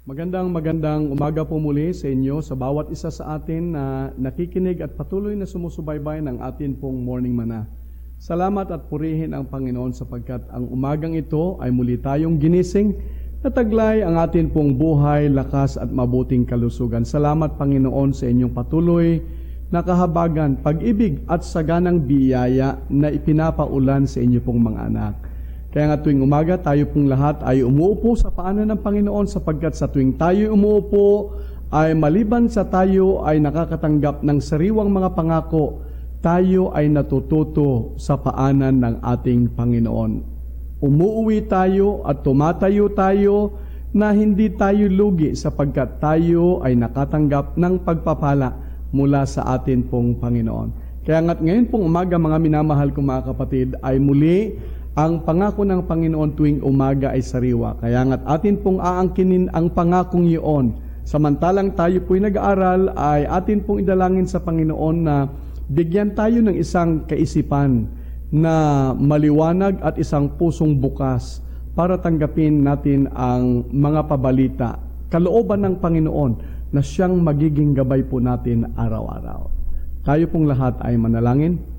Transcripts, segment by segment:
Magandang umaga po muli sa inyo, sa bawat isa sa atin na nakikinig at patuloy na sumusubaybay ng atin pong morning mana. Salamat at purihin ang Panginoon sapagkat ang umagang ito ay muli tayong ginising na taglay ang atin pong buhay, lakas at mabuting kalusugan. Salamat Panginoon sa inyong patuloy na kahabagan, pag-ibig at saganang biyaya na ipinapaulan sa inyo pong mga anak. Kaya nga tuwing umaga, tayo pong lahat ay umuupo sa paanan ng Panginoon sapagkat sa tuwing tayo umuupo ay maliban sa tayo ay nakakatanggap ng sariwang mga pangako, tayo ay natututo sa paanan ng ating Panginoon. Umuuwi tayo at tumatayo tayo na hindi tayo lugi sapagkat tayo ay nakatanggap ng pagpapala mula sa atin pong Panginoon. Kaya nga't ngayon pong umaga mga minamahal kong mga kapatid ay muli ang pangako ng Panginoon tuwing umaga ay sariwa. Kaya nga't atin pong aangkinin ang pangakong iyon. Samantalang tayo po'y nag-aaral, ay atin pong idalangin sa Panginoon na bigyan tayo ng isang kaisipan na maliwanag at isang pusong bukas para tanggapin natin ang mga pabalita, kalooban ng Panginoon na siyang magiging gabay po natin araw-araw. Tayo pong lahat ay manalangin.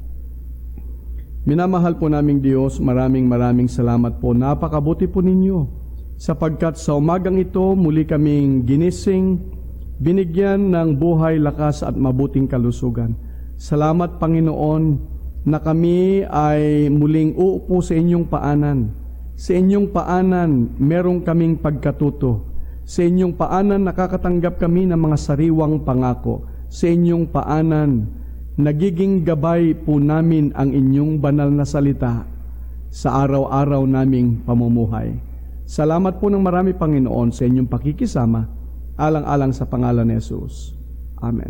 Minamahal po naming Diyos, maraming salamat po. Napakabuti po ninyo sapagkat sa umagang ito muli kaming ginising, binigyan ng buhay, lakas at mabuting kalusugan. Salamat Panginoon na kami ay muling uupo sa inyong paanan. Sa inyong paanan meron kaming pagkatuto. Sa inyong paanan nakakatanggap kami ng mga sariwang pangako. Sa inyong paanan nagiging gabay po namin ang inyong banal na salita sa araw-araw naming pamumuhay. Salamat po ng marami Panginoon sa inyong pakikisama, alang-alang sa pangalan ni Jesus. Amen.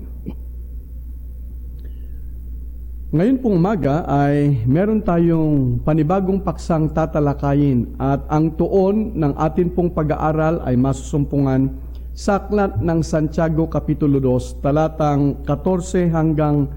Ngayon pong umaga ay meron tayong panibagong paksang tatalakayin at ang tuon ng atin pong pag-aaral ay masusumpungan sa aklat ng Santiago Kapitulo 2, talatang 14 hanggang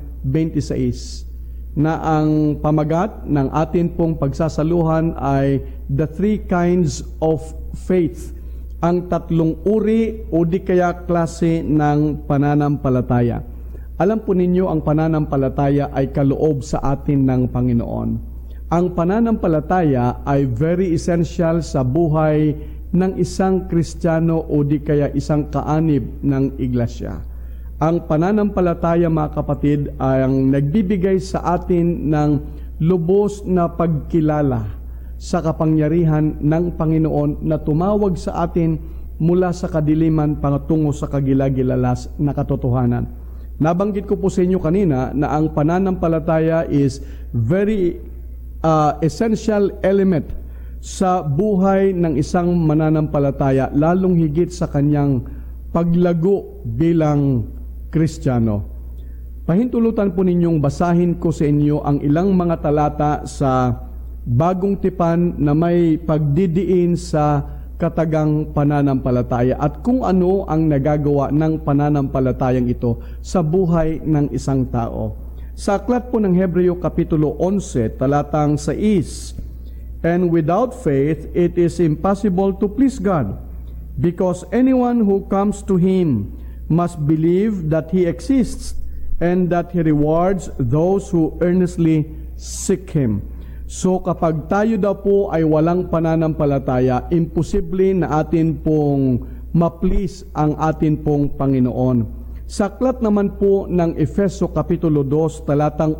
26, na ang pamagat ng atin pong pagsasaluhan ay The Three Kinds of Faith, ang tatlong uri o di kaya klase ng pananampalataya. Alam po ninyo, ang pananampalataya ay kaloob sa atin ng Panginoon. Ang pananampalataya ay very essential sa buhay ng isang Kristiyano o di kaya isang kaanib ng iglesia. Ang pananampalataya mga kapatid ay ang nagbibigay sa atin ng lubos na pagkilala sa kapangyarihan ng Panginoon na tumawag sa atin mula sa kadiliman patungo sa kagilagilalas na katotohanan. Nabanggit ko po sa inyo kanina na ang pananampalataya is very essential element sa buhay ng isang mananampalataya, lalong higit sa kanyang paglago bilang Kristiyano. Pahintulutan po ninyong basahin ko sa inyo ang ilang mga talata sa Bagong Tipan na may pagdidiin sa katagang pananampalataya at kung ano ang nagagawa ng pananampalatayang ito sa buhay ng isang tao. Sa aklat po ng Hebreo Kapitulo 11, talatang 6, And without faith it is impossible to please God, because anyone who comes to Him must believe that He exists and that He rewards those who earnestly seek Him. So kapag tayo daw po ay walang pananampalataya, imposible na atin pong ma-please ang atin pong Panginoon. Sa aklat naman po ng Efeso Kapitulo 2, talatang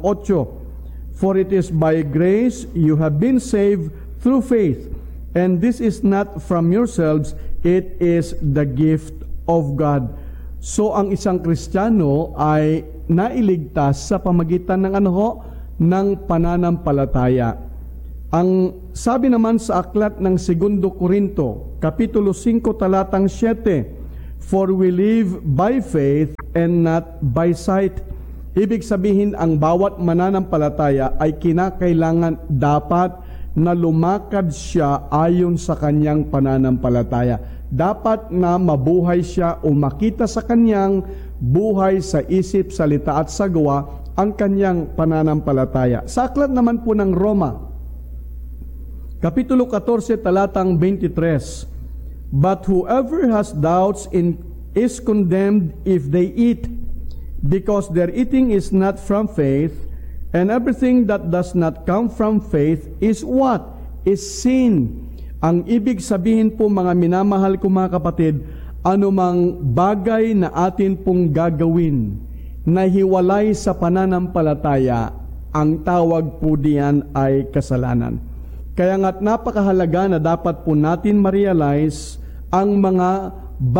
8, For it is by grace you have been saved through faith, and this is not from yourselves, it is the gift of God. So ang isang Kristiyano ay nailigtas sa pamagitan ng ng pananampalataya. Ang sabi naman sa aklat ng 2 Korinto, Kapitulo 5, talatang 7, For we live by faith and not by sight. Ibig sabihin, ang bawat mananampalataya ay kinakailangan dapat na lumakad siya ayon sa kanyang pananampalataya. Dapat na mabuhay siya o makita sa kanyang buhay sa isip, salita at sagwa ang kanyang pananampalataya. Sa aklat naman po ng Roma, Kapitulo 14, talatang 23, But whoever has doubts is condemned if they eat, because their eating is not from faith, and everything that does not come from faith is what? Is sin. Ang ibig sabihin po, mga minamahal ko mga kapatid, anumang bagay na atin pong gagawin na hiwalay sa pananampalataya, ang tawag po diyan ay kasalanan. Kaya nga't napakahalaga na dapat po natin ma-realize ang mga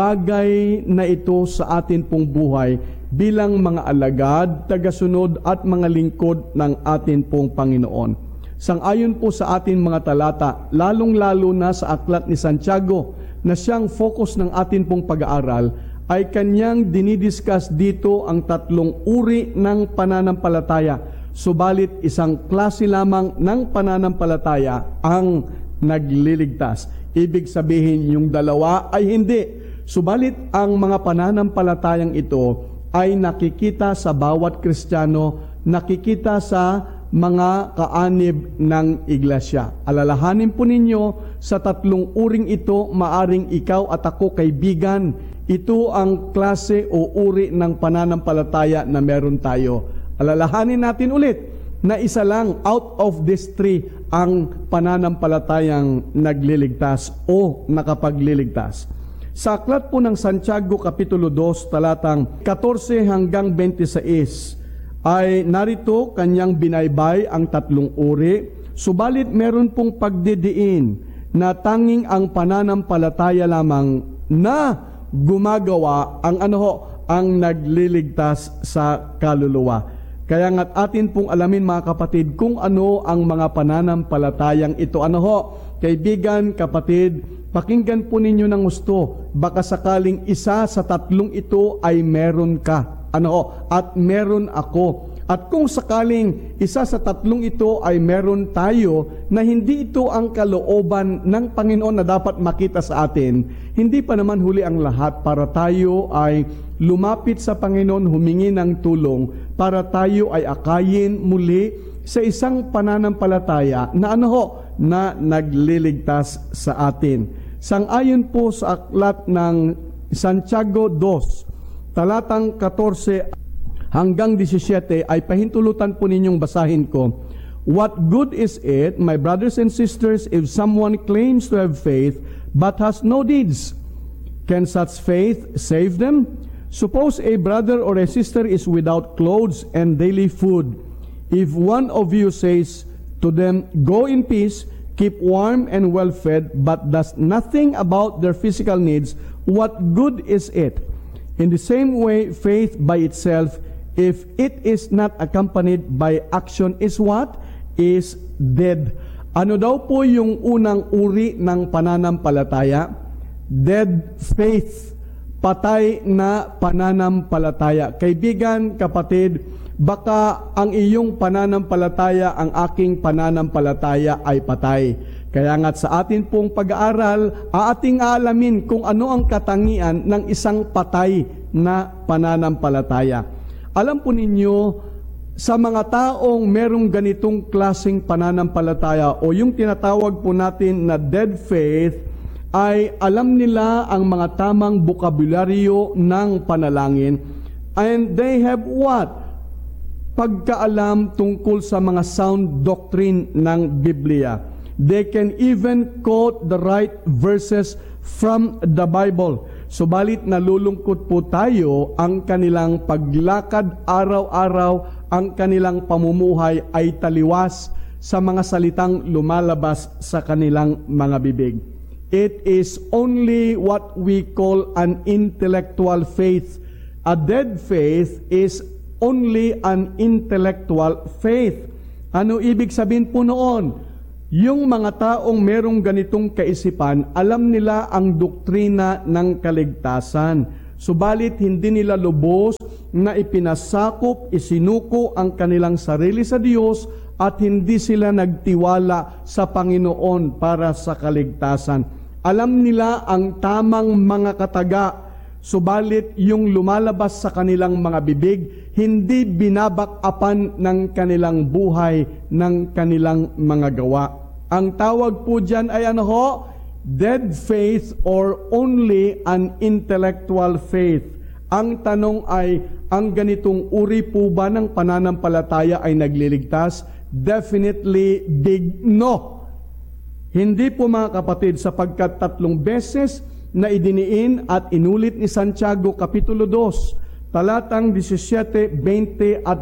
bagay na ito sa atin pong buhay bilang mga alagad, tagasunod at mga lingkod ng atin pong Panginoon. Sang-ayon po sa atin mga talata, lalong-lalo na sa aklat ni Santiago na siyang focus ng atin pong pag-aaral, ay kanyang dinidiscuss dito ang tatlong uri ng pananampalataya. Subalit isang klase lamang ng pananampalataya ang nagliligtas. Ibig sabihin yung dalawa ay hindi. Subalit ang mga pananampalatayang ito ay nakikita sa bawat Kristiyano, nakikita sa mga kaanib ng iglesia. Alalahanin po ninyo, sa tatlong uring ito, maaring ikaw at ako kaibigan. Ito ang klase o uri ng pananampalataya na meron tayo. Alalahanin natin ulit na isa lang out of these three ang pananampalatayang nagliligtas o nakapagliligtas. Sa aklat po ng Santiago Kapitulo 2, talatang 14 hanggang 26, ay narito kanyang binaybay ang tatlong uri, subalit meron pong pagdidiin na tanging ang pananampalataya lamang na gumagawa ang ang nagliligtas sa kaluluwa. Kaya nga't atin pong alamin mga kapatid kung ano ang mga pananampalatayang ito. Kaibigan, kapatid, pakinggan po ninyo ng gusto. Baka sakaling isa sa tatlong ito ay meron ka. At meron ako. At kung sakaling isa sa tatlong ito ay meron tayo na hindi ito ang kalooban ng Panginoon na dapat makita sa atin, hindi pa naman huli ang lahat para tayo ay lumapit sa Panginoon, humingi ng tulong para tayo ay akayin muli sa isang pananampalataya na na nagliligtas sa atin. Sang-ayon po sa aklat ng Santiago 2, talatang 14 hanggang 17 ay pahintulutan po ninyong basahin ko. What good is it, my brothers and sisters, if someone claims to have faith but has no deeds? Can such faith save them? Suppose a brother or a sister is without clothes and daily food. If one of you says to them, "Go in peace," keep warm and well fed, but does nothing about their physical needs, what good is it? In the same way, faith by itself, if it is not accompanied by action, is what? Is dead. Ano daw po yung unang uri ng pananampalataya? Dead faith. Patay na pananampalataya. Kaibigan, kapatid, baka ang iyong pananampalataya, ang aking pananampalataya ay patay. Kaya nga't sa atin pong pag-aaral, ating aalamin kung ano ang katangian ng isang patay na pananampalataya. Alam po ninyo, sa mga taong merong ganitong klaseng pananampalataya o yung tinatawag po natin na dead faith, ay alam nila ang mga tamang bokabularyo ng panalangin, and they have what? Pagkaalam tungkol sa mga sound doctrine ng Biblia. They can even quote the right verses from the Bible. Subalit nalulungkot po tayo, ang kanilang paglakad araw-araw, ang kanilang pamumuhay ay taliwas sa mga salitang lumalabas sa kanilang mga bibig. It is only what we call an intellectual faith. A dead faith is only an intellectual faith. Ano ibig sabihin po noon? Yung mga taong merong ganitong kaisipan, alam nila ang doktrina ng kaligtasan. Subalit hindi nila lubos na ipinasakop, isinuko ang kanilang sarili sa Diyos at hindi sila nagtiwala sa Panginoon para sa kaligtasan. Alam nila ang tamang mga kataga, subalit yung lumalabas sa kanilang mga bibig, hindi binabak-apan ng kanilang buhay, ng kanilang mga gawa. Ang tawag po dyan ay dead faith or only an intellectual faith? Ang tanong ay, ang ganitong uri po ba ng pananampalataya ay nagliligtas? Definitely big no. Hindi po mga kapatid, sapagkat 3 beses na idiniin at inulit ni Santiago Kapitulo 2, talatang 17, 20 at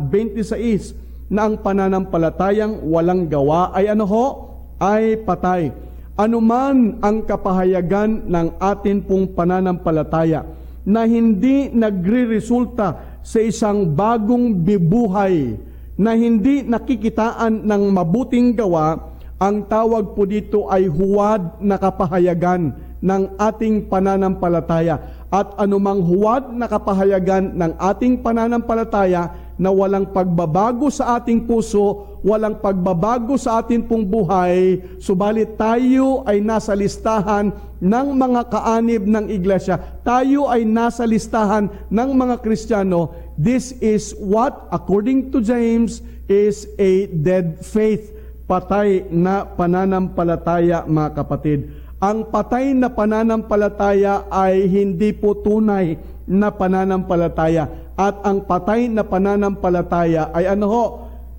26 na ang pananampalatayang walang gawa ay ano ho? Ay patay. Anuman ang kapahayagan ng atin pong pananampalataya na hindi nagre-resulta sa isang bagong bibuhay, na hindi nakikitaan ng mabuting gawa, ang tawag po dito ay huwad na kapahayagan ng ating pananampalataya. At anumang huwad na kapahayagan ng ating pananampalataya na walang pagbabago sa ating puso, walang pagbabago sa ating pong buhay, subalit tayo ay nasa listahan ng mga kaanib ng iglesia, tayo ay nasa listahan ng mga Kristiyano, this is what, according to James, is a dead faith. Patay na pananampalataya, mga kapatid. Ang patay na pananampalataya ay hindi po tunay na pananampalataya. At ang patay na pananampalataya ay ano ho?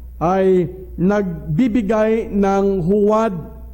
Ay nagbibigay ng huwad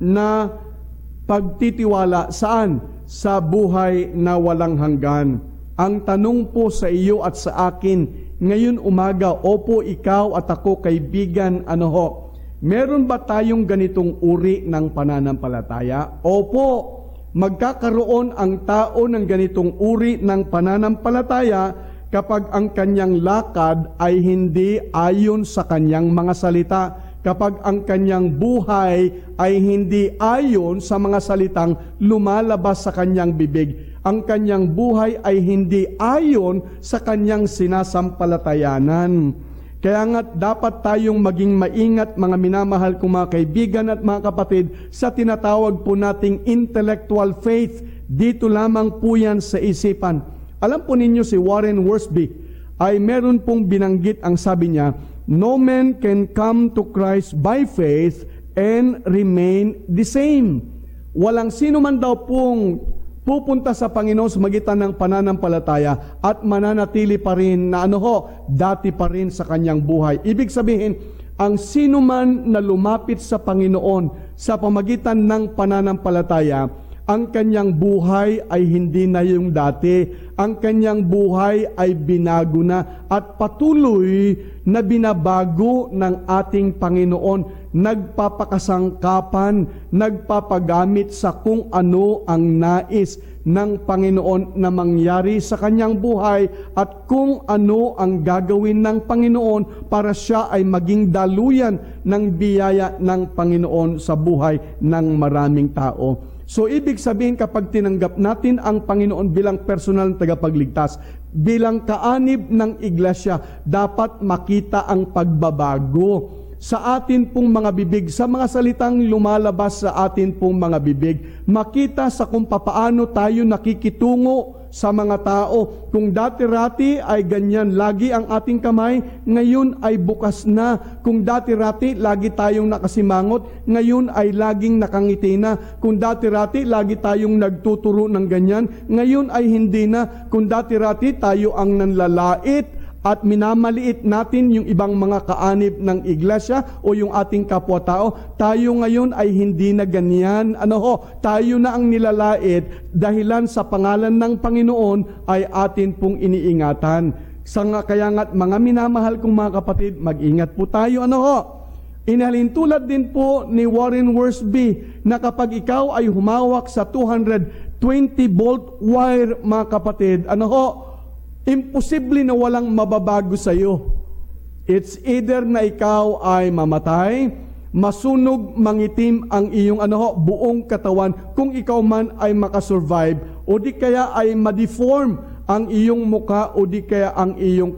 na pagtitiwala. Saan? Sa buhay na walang hanggan. Ang tanong po sa iyo at sa akin ngayon umaga, opo, ikaw at ako, kaibigan, ano ho? Meron ba tayong ganitong uri ng pananampalataya? Opo, magkakaroon ang tao ng ganitong uri ng pananampalataya kapag ang kanyang lakad ay hindi ayon sa kanyang mga salita, kapag ang kanyang buhay ay hindi ayon sa mga salitang lumalabas sa kanyang bibig, ang kanyang buhay ay hindi ayon sa kanyang sinasampalatayanan. Kaya nga dapat tayong maging maingat, mga minamahal kong mga kaibigan at mga kapatid, sa tinatawag po nating intellectual faith. Dito lamang po yan sa isipan. Alam po ninyo si Warren Wiersbe ay meron pong binanggit, ang sabi niya, no man can come to Christ by faith and remain the same. Walang sino man daw pong pupunta sa Panginoon sa magitan ng pananampalataya at mananatili pa rin na ano ho, dati pa rin sa kanyang buhay. Ibig sabihin, ang sino man na lumapit sa Panginoon sa pamagitan ng pananampalataya, ang kanyang buhay ay hindi na yung dati. Ang kanyang buhay ay binago na at patuloy na binabago ng ating Panginoon. Nagpapakasangkapan, nagpapagamit sa kung ano ang nais ng Panginoon na mangyari sa kanyang buhay at kung ano ang gagawin ng Panginoon para siya ay maging daluyan ng biyaya ng Panginoon sa buhay ng maraming tao. So, ibig sabihin kapag tinanggap natin ang Panginoon bilang personal na tagapagligtas, bilang kaanib ng iglesia, dapat makita ang pagbabago sa atin pong mga bibig, sa mga salitang lumalabas sa atin pong mga bibig. Makita sa kung papaano tayo nakikitungo sa mga tao. Kung dati-rati ay ganyan, lagi ang ating kamay, ngayon ay bukas na. Kung dati-rati, lagi tayong nakasimangot, ngayon ay laging nakangiti na. Kung dati-rati, lagi tayong nagtuturo ng ganyan, ngayon ay hindi na. Kung dati-rati, tayo ang nanlalait at minamaliit natin yung ibang mga kaanib ng iglesia o yung ating kapwa-tao, tayo ngayon ay hindi na ganyan. Ano ho? Tayo na ang nilalait dahilan sa pangalan ng Panginoon ay atin pong iniingatan. Kaya nga't mga minamahal kong mga kapatid, mag-ingat po tayo. Ano ho? Inhalintulad din po ni Warren Wiersbe na kapag ikaw ay humawak sa 220-volt wire, mga kapatid, ano ho? Imposible na walang mababago sa iyo. It's either na ikaw ay mamatay, masunog, mangitim ang iyong buong katawan kung ikaw man ay makasurvive, o di kaya ay ma-deform ang iyong muka, o di kaya ang iyong